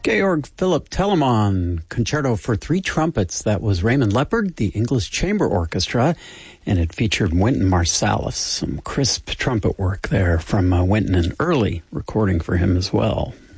Georg Philipp Telemann, Concerto for Three Trumpets. That was Raymond Leppard, the English Chamber Orchestra, and it featured Wynton Marsalis. Some crisp trumpet work there from Wynton, an early recording for him as well.